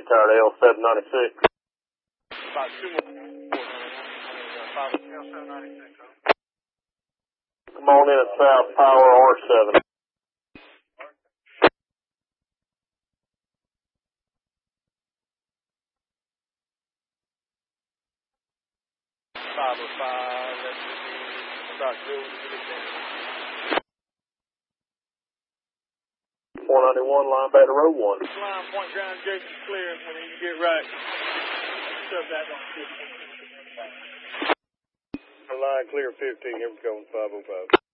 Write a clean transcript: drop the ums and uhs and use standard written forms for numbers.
retired L796. About 2 more. 796. Come on in at South Power R7. 505, that's about good. 491, line back to row 1. Line, point ground, Jason, clear when you get right. Shut that on 15. Line clear 15, here we go, 505.